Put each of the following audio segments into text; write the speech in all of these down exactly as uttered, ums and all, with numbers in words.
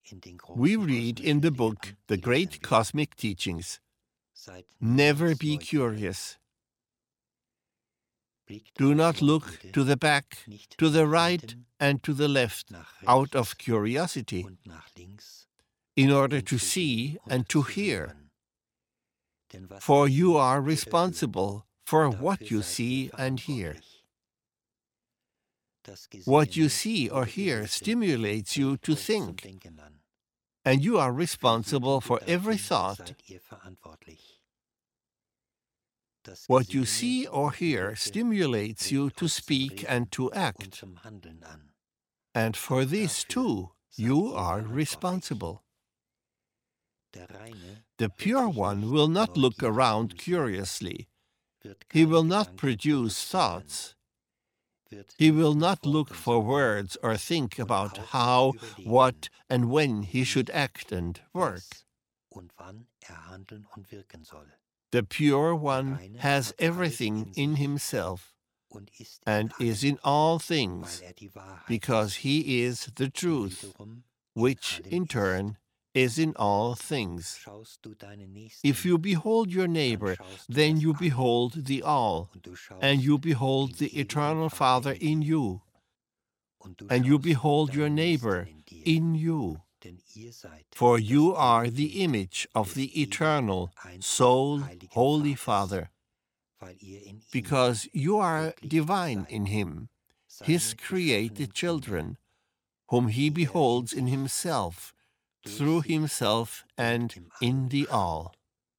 We read in the book The Great Cosmic Teachings, never be curious. Do not look to the back, to the right, and to the left out of curiosity, in order to see and to hear. For you are responsible for what you see and hear. What you see or hear stimulates you to think, and you are responsible for every thought. What you see or hear stimulates you to speak and to act, and for this too you are responsible. The Pure One will not look around curiously. He will not produce thoughts. He will not look for words or think about how, what, and when he should act and work. The Pure One has everything in himself and is in all things, because he is the truth, which in turn is in all things. If you behold your neighbor, then you behold the All, and you behold the Eternal Father in you, and you behold your neighbor in you. For you are the image of the Eternal, Sole, Holy Father, because you are divine in him, his created children, whom he beholds in himself, through himself and in the All.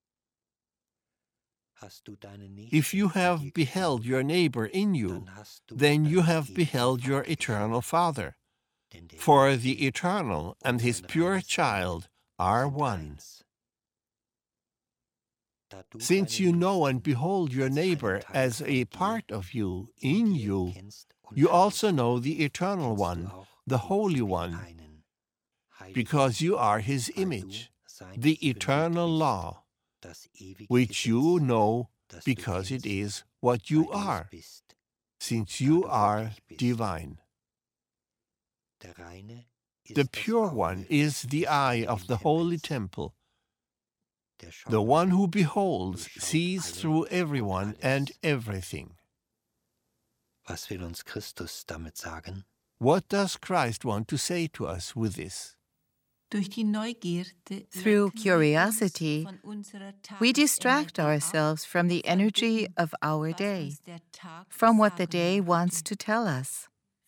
If you have beheld your neighbor in you, then you have beheld your eternal Father, for the Eternal and his pure child are one. Since you know and behold your neighbor as a part of you, in you, you also know the Eternal One, the Holy One, because you are his image, the eternal law, which you know because it is what you are, since you are divine. The Pure One is the eye of the holy temple. The one who beholds sees through everyone and everything. What does Christ want to say to us with this? Through curiosity, we distract ourselves from the energy of our day, from what the day wants to tell us.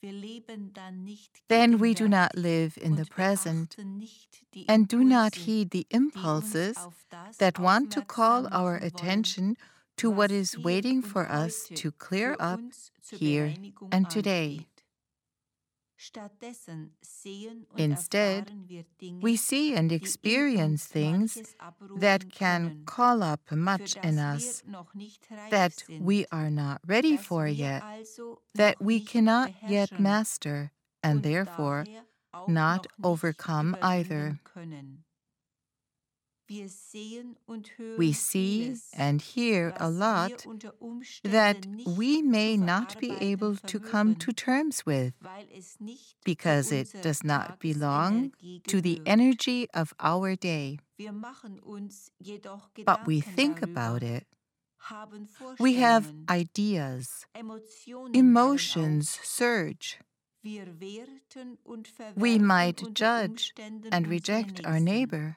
Then we do not live in the present and do not heed the impulses that want to call our attention to what is waiting for us to clear up here and today. Instead, we see and experience things that can call up much in us that we are not ready for yet, that we cannot yet master, and therefore not overcome either. We see and hear a lot that we may not be able to come to terms with, because it does not belong to the energy of our day. But we think about it. We have ideas. Emotions surge. We might judge and reject our neighbor.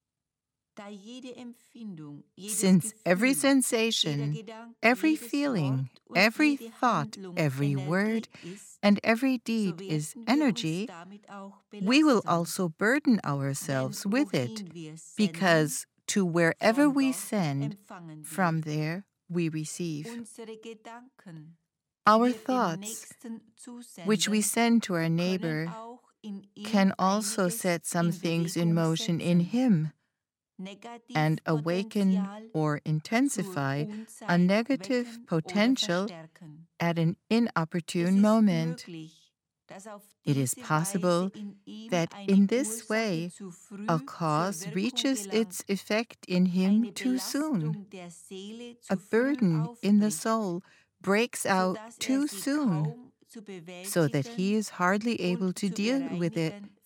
Since every sensation, every feeling, every thought, every word, and every deed is energy, we will also burden ourselves with it, because to wherever we send, from there we receive. Our thoughts, which we send to our neighbor, can also set some things in motion in him, and awaken or intensify a negative potential at an inopportune moment. It is possible that in this way a cause reaches its effect in him too soon. A burden in the soul breaks out too soon, so that he is hardly able to deal with it